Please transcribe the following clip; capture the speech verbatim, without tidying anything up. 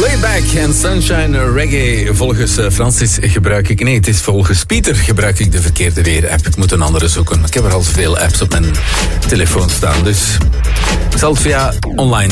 Laidback en Sunshine Reggae. Volgens uh, Francis gebruik ik... Nee, het is volgens Pieter gebruik ik de verkeerde weer-app. Ik moet een andere zoeken. Ik heb er al zoveel apps op mijn telefoon staan. Dus ik zal het via online